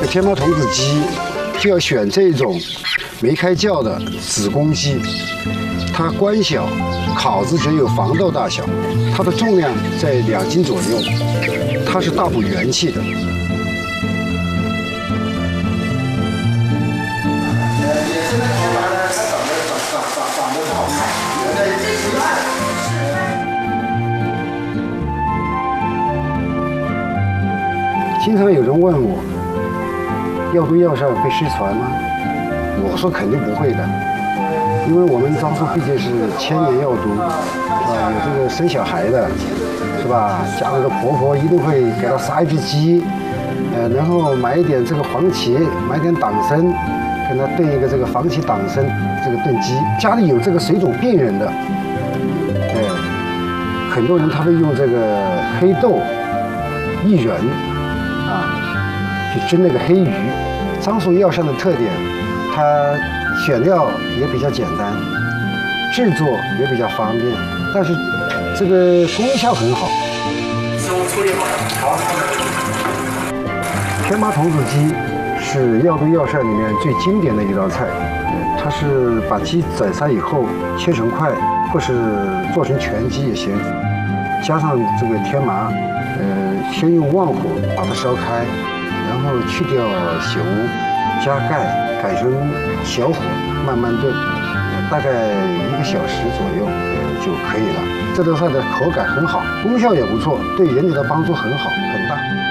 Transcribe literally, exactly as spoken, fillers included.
天麻童子鸡就要选这种没开窖的子公鸡，它官小，烤子只有黄豆大小，它的重量在两斤左右，它是大补元气的。经常有人问我，药炖药膳会失传吗？我说肯定不会的，因为我们张叔毕竟是千年药都，是吧？有这个生小孩的，是吧？家里的婆婆一定会给他杀一只鸡，呃，然后买一点这个黄芪，买点党参，跟他炖一个这个黄芪党参这个炖鸡。家里有这个水肿病人的，对，很多人他会用这个黑豆、薏仁。啊，去蒸那个黑鱼。张叔药膳的特点，它选料也比较简单，制作也比较方便，但是这个功效很好。师傅处理好了，好。天麻童子鸡是药炖药膳里面最经典的一道菜，它是把鸡宰杀以后切成块，或是做成全鸡也行，加上这个天麻。呃，先用旺火把它烧开，然后去掉血污，加盖，改成小火慢慢炖，大概一个小时左右呃就可以了。这道菜的口感很好，功效也不错，对人体的帮助很好很大。